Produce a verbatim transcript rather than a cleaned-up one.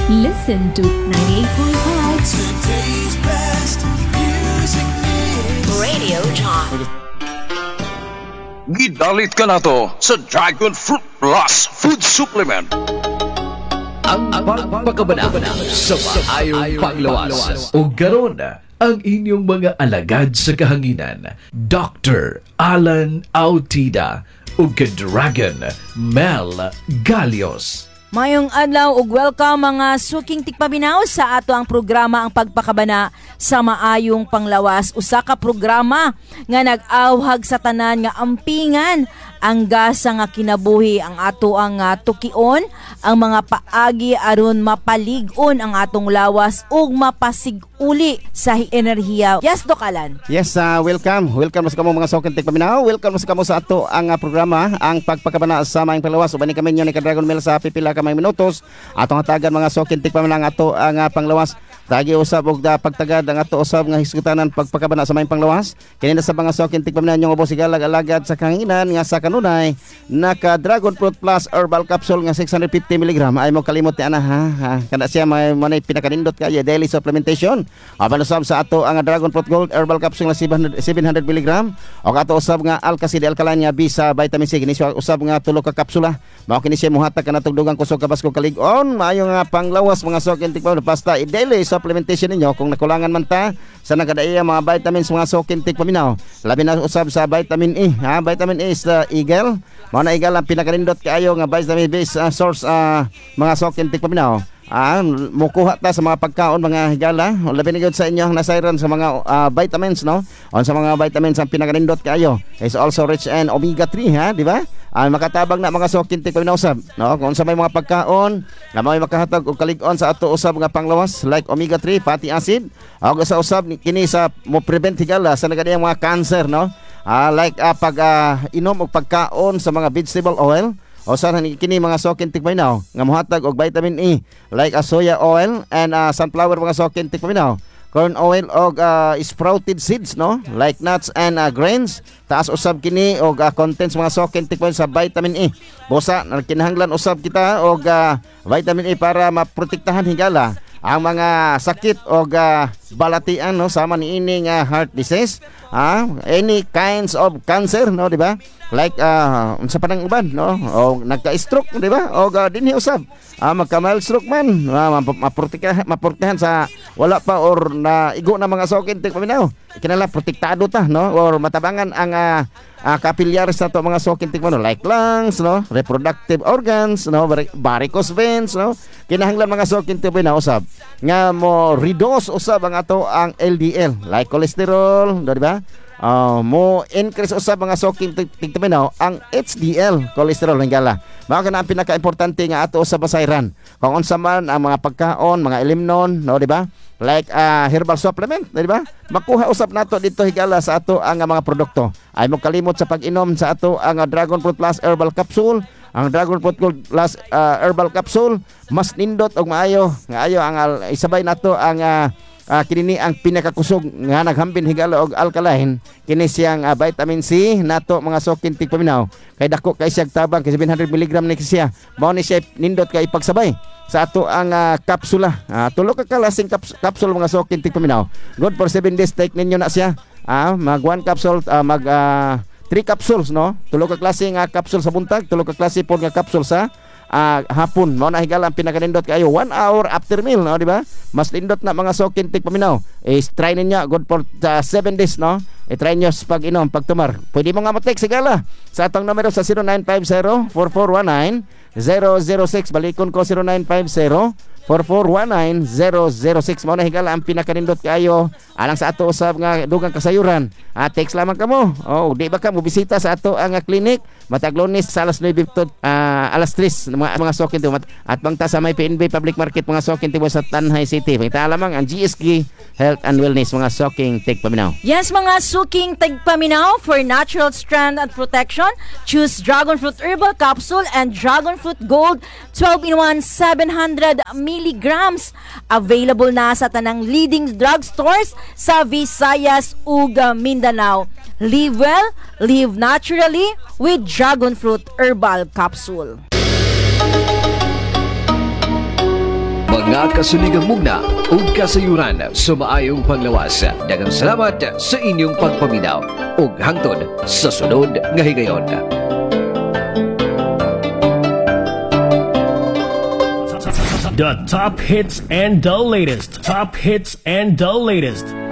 Listen to ninety-eight point five Today's best music mix. Radio John. Gidalit ka na to sa Dragon Fruit Plus Food Supplement. Ang pagpakabana sa maayong panglawas. O garon ang inyong mga alagad sa kahanginan, Doctor Alan Autida o Dragon Mel Galios. Mayong adlaw ug welcome mga suking tikpaminaw sa ato ang programa ang pagpakabana sa maayong panglawas. Usa ka programa nga nag-awhag sa tanan nga ampingan ang gasa nga kinabuhi ang ato ang uh, tukion, ang mga paagi aron mapalig-on ang atong lawas ug mapasiguli sa enerhiya. Yes, Doc Alan. Yes, uh, welcome. Welcome sa kamo mga suking tikpaminaw. Welcome sa kamo sa ato ang uh, programa ang pagpakabana sa maayong panglawas. Ubani kami nyo ni Dragon Mel sa pipila ka may minutos atong hatagan mga sokin tikpa man ato ang uh, panglawas. Tagi usab og da pagtagad ang ato usab nga hisgutanan pagpakabana sa may panglawas. Kini na sa mga sokin tikpa man yung ubos sigalag-alagad sa kahanginan nga sa kanunay naka Dragon Fruit Plus Herbal Capsule nga six hundred fifty milligrams ay mo kalimot ti ana ha, ha. Kada siya may manay pinakanindot kay daily supplementation. Aban usab sa ato ang Dragon Fruit Gold Herbal Capsule nga seven hundred milligrams og ato usab nga Alka-Seed Alkaline nga bisa vitamin C kini usab nga tulo ka kapsula. Mao kini siya muhatag kanatong dugang kusog kabas ko kalig-on maayo nga panglawas mga sokin tikpa basta i-daily supplementation ninyo kung nakulangan man ta sa nagadaiya mga vitamins mga sokin tikpaminaw. Labi na usab sa vitamin E ha, vitamin E is the eagle. Mao na eagle ang pinakanindot kaayo nga vitamin based uh, source uh, mga sokin tikpaminaw. Ah, mukuha ta sa mga pagkaon mga higala. Labi na gyud sa inyo nasayran sa mga uh, vitamins no. On sa mga vitamins ang pinakanindot kaayo is also rich in omega three ha, di ba? Ang uh, makatabang na mga sokin tikpaminaw usab no. Kung sa may mga pagkaon nga may makahatag og kalig-on sa ato usab nga panglawas like omega three fatty acid og sa usab kini sa mo prevent higala sa nagadiyang mga cancer no. Ah, like uh, pag uh, inom og pagkaon sa mga vegetable oil o sa kini mga sokin tikpaminaw nga mohatag og vitamin E like a soya oil and uh, sunflower mga sokin tikpaminaw, corn oil og uh, sprouted seeds no like nuts and uh, grains. Taas usab kini og uh, contents mga sokin tikpaminaw sa vitamin E. Busa kinahanglan usab kita og uh, vitamin E para maprotektahan higala ang mga sakit o uh, balatian no sama ni ining uh, heart disease, ah, any kinds of cancer no, di ba? Like uh, sa panang uban no o nagka-stroke di ba? O uh, dinhi usab ah, magka-mild stroke man ah, maprotektahan maprotektahan sa wala pa or na igo na mga sokin tikpaminaw. Kinala protektado ta no or matabangan ang uh, uh, kapilyares sa to mga sokin tikpaminaw like lungs no, reproductive organs no, varicose veins no. Kinahanglan mga sokin tikpaminaw usab nga mo reduce usab ang ato ang L D L like cholesterol di ba? Uh, mo increase usab mga soking tikpaminaw ang H D L cholesterol hingala. Mao kana ang pinaka-importante nga ato usab masayran kung unsa man ang mga pagkaon mga ilimnon no di ba? Like uh, herbal supplement di ba? Makuha usab nato dito higala sa ato ang uh, mga produkto. Ay mo kalimot sa pag-inom sa ato ang uh, Dragon Fruit Plus Herbal Capsule. Ang Dragon Fruit Plus uh, Herbal Capsule mas nindot og maayo nga ayo ang uh, isabay nato ang uh, Uh, kini ang pinakakusog nga naghambin higala og alkaline kini siyang uh, vitamin C nato mga sokin tikpaminaw kay dako kay siyang tabang kay seven hundred milligrams ni siya. Mao ni siya nindot kay ipagsabay sa ato ang uh, kapsula. Uh, tulo ka kalasing kaps- kapsul mga sokin tikpaminaw. Good for seven days take ninyo na siya. Ah, uh, mag one capsule uh, mag uh, three capsules no. Tulo ka klase nga kapsul sa buntag, tulo ka klase pod nga kapsul sa Uh, hapon. Mao na higala ang pinakanindot kayo one hour after meal no di ba? Mas nindot na mga sokin tikpaminaw. Eh try ninyo good for uh, seven days no. E try nyo pag inom pagtumar. Pwede mo nga mo-text sigala sa atong numero sa zero nine five zero, four four one nine, zero zero six balikon ko zero nine five zero, four four one nine, zero zero six. Mao na higala ang pinakanindot kayo alang sa ato usab nga dugang kasayuran. Ah, text lamang kamo. Oh, di ba ka mo bisita sa ato ang uh, clinic matag Lunes sa alas nine to uh, alas tres mga, mga sokin tibo at bangta sa may P N B Public Market mga sokin tibo sa Tanhay City. Kita lamang ang G S K Health and Wellness mga soking tikpaminaw. Yes, mga suking tigpaminaw for natural strength and protection. Choose Dragon Fruit Herbal Capsule and Dragon Fruit Gold twelve in one seven hundred milligrams. Available na sa tanang leading drugstores sa Visayas ug Mindanao. Live well, live naturally with Dragon Fruit Herbal Capsule. mga kasuligang mugna ug kasayuran sa maayong panglawas. Daghang salamat sa inyong pagpaminaw ug hangtod sa sunod nga higayon. The top hits and the latest. Top hits and the latest.